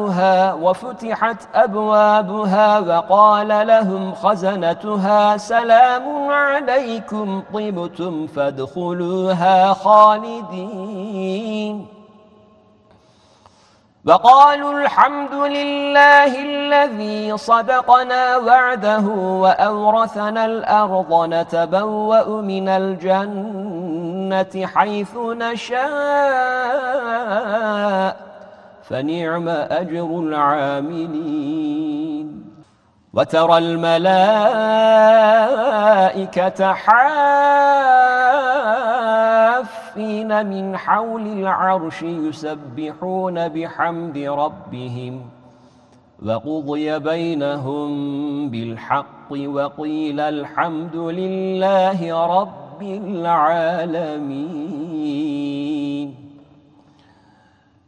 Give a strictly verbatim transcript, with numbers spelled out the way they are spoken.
أبوابها وفتحت أبوابها وقال لهم خزنتها سلام عليكم طبتم فادخلوها خالدين وقالوا الحمد لله الذي صدقنا وعده وأورثنا الأرض نتبوأ من الجنة حيث نشاء فنعم أجر العاملين وترى الملائكة حافين من حول العرش يسبحون بحمد ربهم وقضي بينهم بالحق وقيل الحمد لله رب العالمين.